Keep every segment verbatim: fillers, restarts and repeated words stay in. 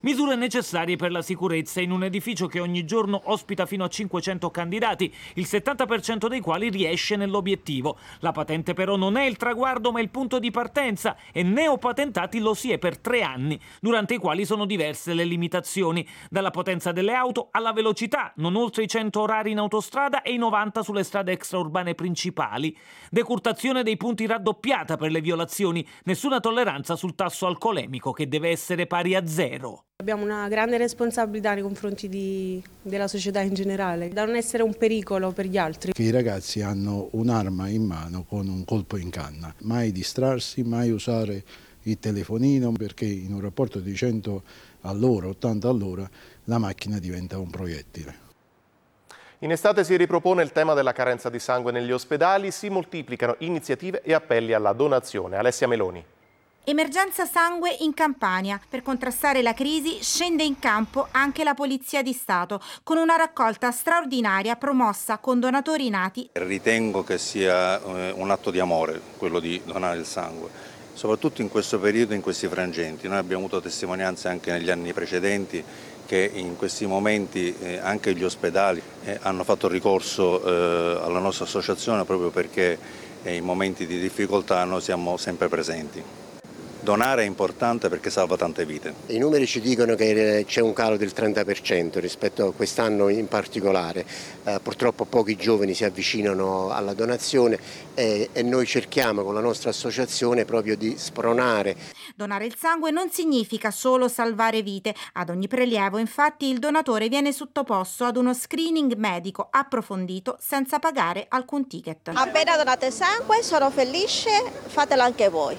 Misure necessarie per la sicurezza in un edificio che ogni giorno ospita fino a cinquecento candidati, il settanta per cento dei quali riesce nell'obiettivo. La patente però non è il traguardo ma il punto di partenza e neopatentati lo si è per tre anni, durante i quali sono diverse le limitazioni, dalla potenza delle auto alla velocità, non oltre i cento orari in autostrada e i novanta sulle strade extraurbane principali. Decurtazione dei punti raddoppiata per le violazioni, nessuna tolleranza sul tasso alcolemico che deve essere pari a zero. Abbiamo una grande responsabilità nei confronti di, della società in generale, da non essere un pericolo per gli altri. I ragazzi hanno un'arma in mano con un colpo in canna, mai distrarsi, mai usare il telefonino, perché in un rapporto di cento all'ora, ottanta all'ora, la macchina diventa un proiettile. In estate si ripropone il tema della carenza di sangue negli ospedali, si moltiplicano iniziative e appelli alla donazione. Alessia Meloni. Emergenza sangue in Campania. Per contrastare la crisi scende in campo anche la Polizia di Stato con una raccolta straordinaria promossa con donatori nati. Ritengo che sia un atto di amore quello di donare il sangue, soprattutto in questo periodo, in questi frangenti. Noi abbiamo avuto testimonianze anche negli anni precedenti che in questi momenti eh, anche gli ospedali eh, hanno fatto ricorso eh, alla nostra associazione proprio perché eh, in momenti di difficoltà noi siamo sempre presenti. Donare è importante perché salva tante vite. I numeri ci dicono che c'è un calo del trenta per cento rispetto a quest'anno in particolare. Eh, purtroppo pochi giovani si avvicinano alla donazione e, e noi cerchiamo con la nostra associazione proprio di spronare. Donare il sangue non significa solo salvare vite. Ad ogni prelievo, infatti, il donatore viene sottoposto ad uno screening medico approfondito senza pagare alcun ticket. Appena donate sangue, sono felice, fatelo anche voi.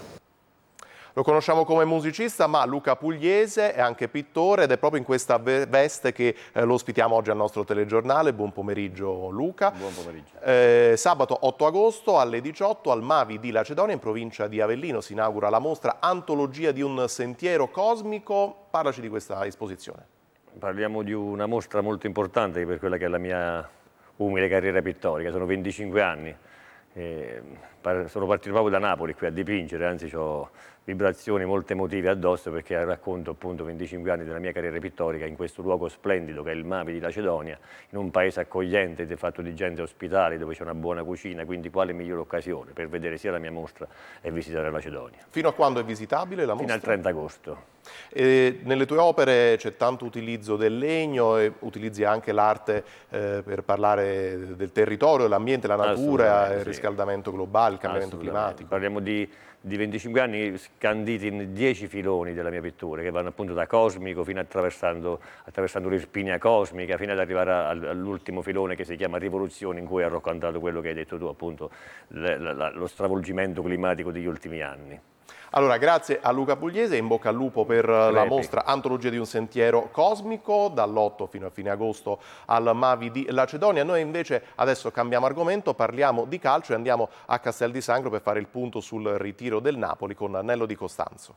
Lo conosciamo come musicista, ma Luca Pugliese è anche pittore ed è proprio in questa veste che eh, lo ospitiamo oggi al nostro telegiornale. Buon pomeriggio Luca. Buon pomeriggio. Eh, sabato otto agosto alle diciotto al Mavi di Lacedonia in provincia di Avellino si inaugura la mostra Antologia di un sentiero cosmico. Parlaci di questa esposizione. Parliamo di una mostra molto importante per quella che è la mia umile carriera pittorica. Sono venticinque anni. Eh, sono partito proprio da Napoli qui a dipingere, anzi ho vibrazioni molto emotive addosso perché racconto appunto venticinque anni della mia carriera pittorica in questo luogo splendido che è il Mavi di Lacedonia, in un paese accogliente, fatto di gente ospitale, dove c'è una buona cucina, quindi quale migliore occasione per vedere sia la mia mostra e visitare Lacedonia. Fino a quando è visitabile la mostra? Fino al trenta agosto. E nelle tue opere c'è tanto utilizzo del legno e utilizzi anche l'arte eh, per parlare del territorio, l'ambiente, la natura, il riscaldamento globale, il cambiamento climatico. Parliamo di, di venticinque anni scanditi in dieci filoni della mia pittura, che vanno appunto da cosmico fino attraversando, attraversando l'Irpinia cosmica, fino ad arrivare all'ultimo filone che si chiama rivoluzione, in cui ha raccontato quello che hai detto tu, appunto le, la, lo stravolgimento climatico degli ultimi anni. Allora, grazie a Luca Pugliese, in bocca al lupo per la mostra Antologia di un sentiero cosmico, dall'otto fino a fine agosto al Mavi di Lacedonia. Noi invece adesso cambiamo argomento, parliamo di calcio e andiamo a Castel di Sangro per fare il punto sul ritiro del Napoli con Nello Di Costanzo.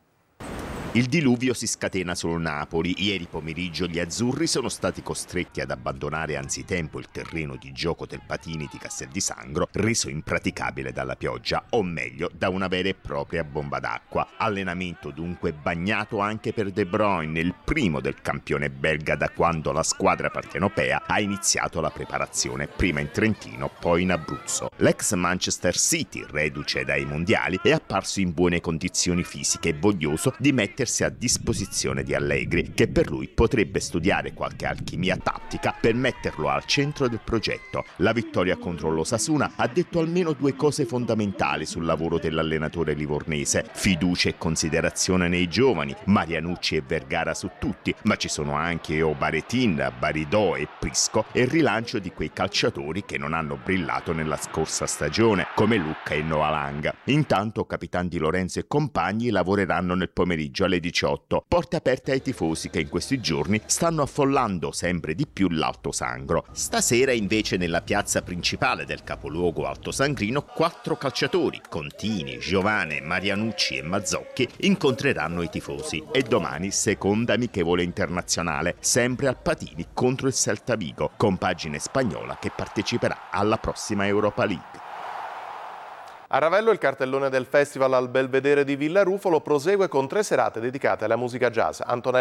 Il diluvio si scatena sul Napoli. Ieri pomeriggio gli azzurri sono stati costretti ad abbandonare anzitempo il terreno di gioco del Patini di Castel di Sangro, reso impraticabile dalla pioggia, o meglio da una vera e propria bomba d'acqua. Allenamento dunque bagnato anche per De Bruyne, il primo del campione belga da quando la squadra partenopea ha iniziato la preparazione, prima in Trentino, poi in Abruzzo. L'ex Manchester City, reduce dai mondiali, è apparso in buone condizioni fisiche e voglioso di mettere a disposizione di Allegri, che per lui potrebbe studiare qualche alchimia tattica per metterlo al centro del progetto. La vittoria contro l'Osasuna ha detto almeno due cose fondamentali sul lavoro dell'allenatore livornese: fiducia e considerazione nei giovani, Marianucci e Vergara su tutti, ma ci sono anche Obaretin, Baridò e Prisco, e il rilancio di quei calciatori che non hanno brillato nella scorsa stagione, come Lucca e Noah Lang. Intanto Capitan Di Lorenzo e compagni lavoreranno nel pomeriggio alle diciotto, porte aperte ai tifosi che in questi giorni stanno affollando sempre di più l'Alto Sangro. Stasera invece nella piazza principale del capoluogo altosangrino quattro calciatori, Contini, Giovane, Marianucci e Mazzocchi, incontreranno i tifosi, e domani seconda amichevole internazionale, sempre al Patini contro il Celta Vigo, compagine spagnola che parteciperà alla prossima Europa League. A Ravello il cartellone del festival al Belvedere di Villarufolo prosegue con tre serate dedicate alla musica jazz. Antonella